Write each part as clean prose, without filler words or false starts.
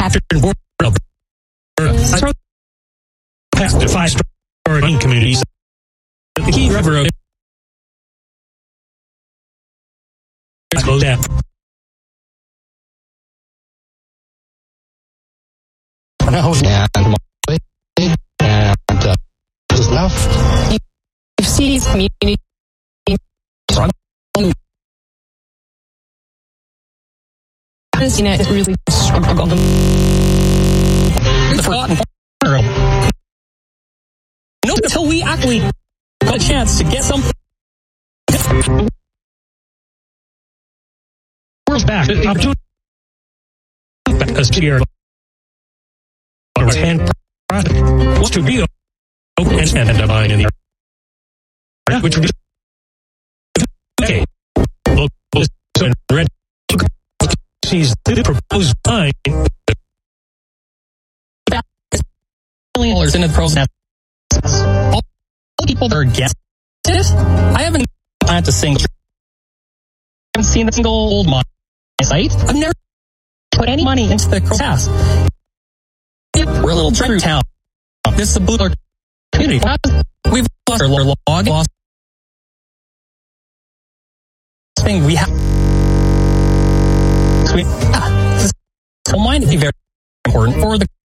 after past the 5-star communities, the key driver of closed out. If cities, communities, is really struggle. The forgotten part. No, until we actually got a chance to get something. World's back. Opportunity. As clear. Hand was to be open and divine in the area, which would okay. So in red sees the proposed line $1 million in the process. All people that are against it, I haven't planned to sing. I haven't seen a single old mine site. I've never put any money into the process. We're a little true town. This is a blue community. We've lost our log, lost thing we have. So this mine is very important for the.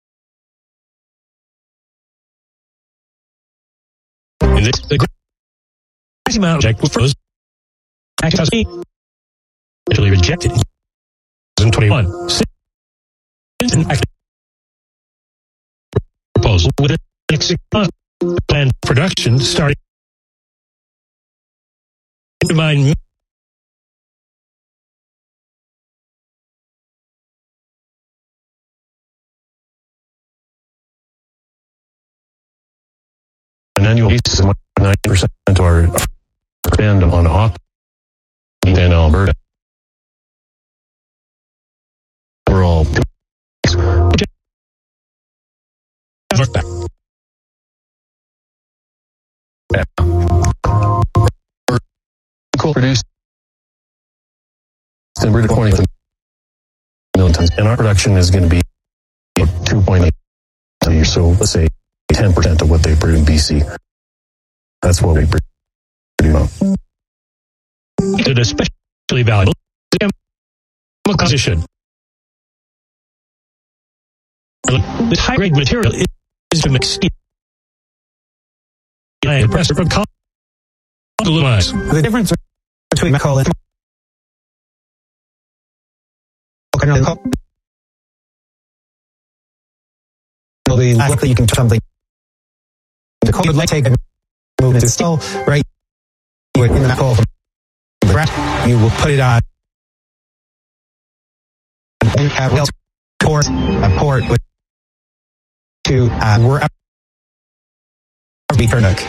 In this, the crazy amount of project was actually rejected in 2021. Since actually proposal with a planned production starting to mine an annual basis of 9% of our spend on op in Alberta. We're all produced and we're deploying million tons, and our production is going to be 2.8 a year. So let's say 10% of what they produce in BC. That's what we produce. It's especially valuable composition. This high-grade material is to mix steel and pressure from the difference between coal and likely you can do something. The coal would like take a movement is still right in the coal from the ground. You will put it on and have rails towards a port with to we're up be Kernook.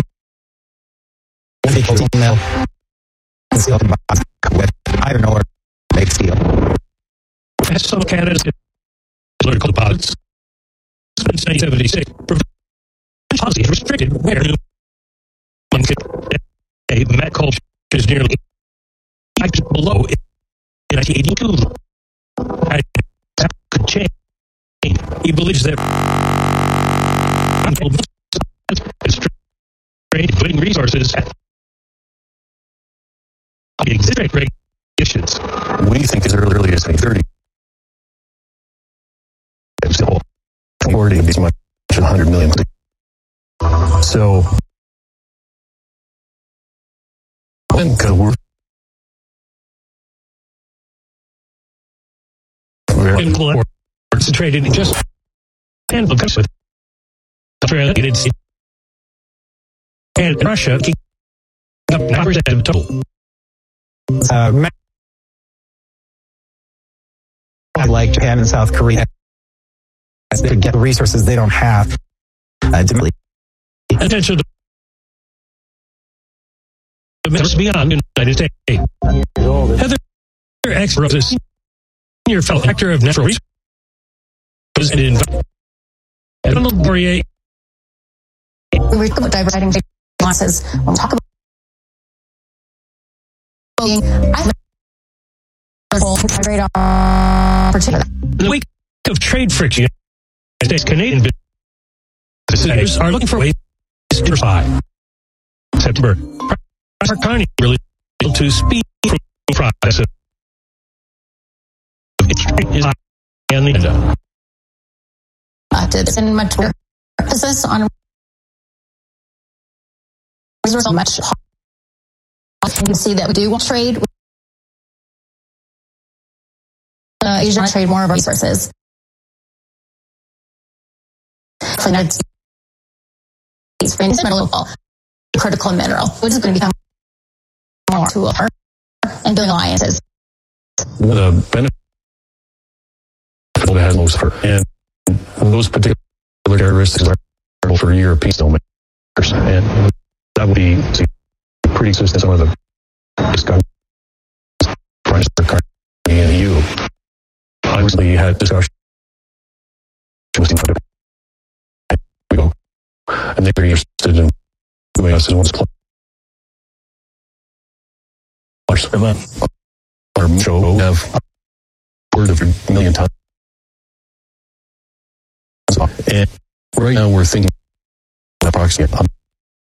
Mill and steel with iron ore make steel. Some Canada's political deposits since 1976 policy has restricted where one could a met coal is nearly below in 1982. That could change. He believes that putting resources at the existing regulations. We think as early as 2030. It's still 40 of these much 100 million. So, we're concentrated in just and with Australia and Russia keep up 9% of total. Like Japan and South Korea could get the resources they don't have. Attention to the middle beyond the United States. Heather X. Rose, senior fellow director of natural resources and environment. Donald Bourrier. We talk about diverting losses. We'll talk about I hydrate particular. The week of trade friction, Canadian businesses are looking for ways to diversify. September, President Carney really to speed from the process of its trade is high on the agenda. This and much more emphasis on resources much harder. You can see that we do want to trade. Asia want to trade more of our resources. For the United States, for local critical mineral, which is going to become more to our and building alliances. The benefit that has most for and those particular characteristics are for European steelmakers, and that would be pretty consistent. Some of the discussions in the EU. I recently had discussions with them ago, and they're very interested in doing us as one supplier. Our show have upward of 1 million tons. And right now we're thinking approximately 1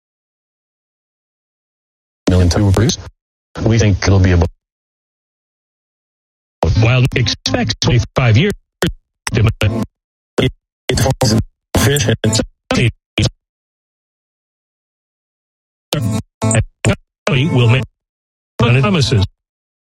million tons will produce. We think it'll be about, while expects 25 years fish and will make promises.